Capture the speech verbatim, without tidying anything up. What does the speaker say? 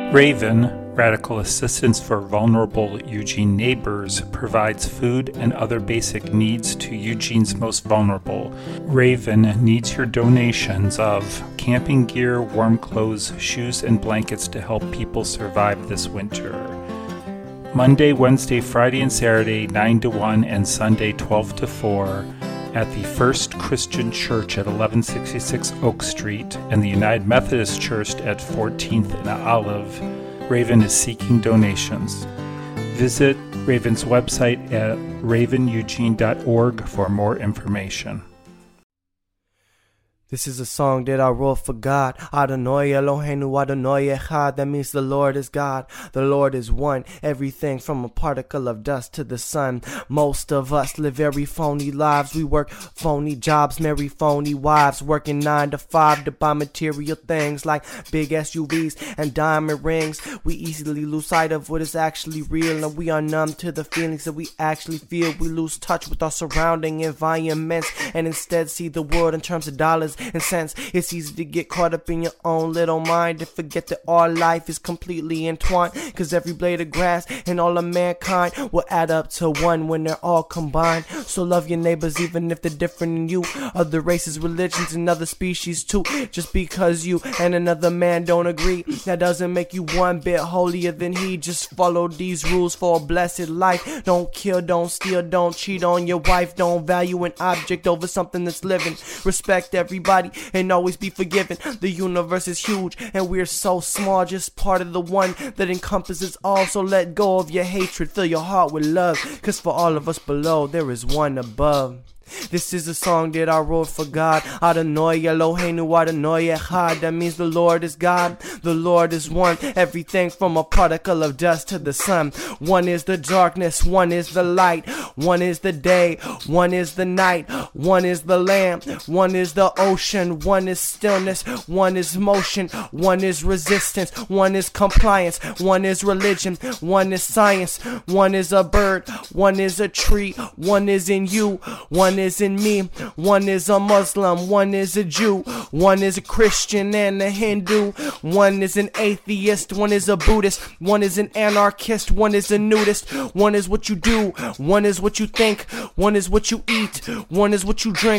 Raven, Radical Assistance for Vulnerable Eugene Neighbors, provides food and other basic needs to Eugene's most vulnerable. Raven needs your donations of camping gear, warm clothes, shoes, and blankets to help people survive this winter. Monday, Wednesday, Friday, and Saturday, nine to one, and Sunday, twelve to four, at the First Christian Church at eleven sixty-six Oak Street and the United Methodist Church at fourteenth and Olive. Raven is seeking donations. Visit Raven's website at raven eugene dot org for more information. This is a song that I wrote for God. Adonai Eloheinu Adonai Echad. That means the Lord is God. The Lord is one. Everything from a particle of dust to the sun. Most of us live very phony lives. We work phony jobs, marry phony wives, working nine to five to buy material things like big S U Vs and diamond rings. We easily lose sight of what is actually real, and we are numb to the feelings that we actually feel. We lose touch with our surrounding environments and instead see the world in terms of dollars and sense. It's easy to get caught up in your own little mind and forget that our life is completely entwined, cause every blade of grass and all of mankind will add up to one when they're all combined. So love your neighbors even if they're different than you, other races, religions, and other species too. Just because you and another man don't agree, that doesn't make you one bit holier than he. Just follow these rules for a blessed life. Don't kill, don't steal, don't cheat on your wife. Don't value an object over something that's living. Respect everybody and always be forgiven. The universe is huge and we're so small, just part of the one that encompasses all. So let go of your hatred, fill your heart with love, cause for all of us below there is one above. This is a song that I wrote for God. Adonai Eloheinu Adonai Echad. That means the Lord is God. The Lord is one. Everything from a particle of dust to the sun. One is the darkness, one is the light. One is the day, one is the night. One is the lamb, one is the ocean. One is stillness, one is motion. One is resistance, one is compliance. One is religion, one is science. One is a bird, one is a tree. One is in you, one is in me. One is a Muslim, one is a Jew. One is a Christian and a Hindu. One is an atheist, one is a Buddhist. One is an anarchist, one is a nudist. One is what you do, one is what you think. One is what you eat, one is what you drink.